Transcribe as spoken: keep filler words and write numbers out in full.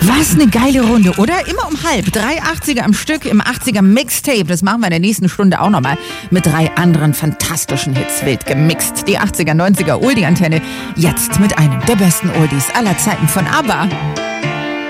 Was eine geile Runde, oder? Immer um halb. Drei achtziger am Stück im achtziger Mixtape. Das machen wir in der nächsten Stunde auch nochmal mit drei anderen fantastischen Hits. Wild gemixt. Die achtziger, neunziger Oldie-Antenne. Jetzt mit einem der besten Oldies aller Zeiten von ABBA.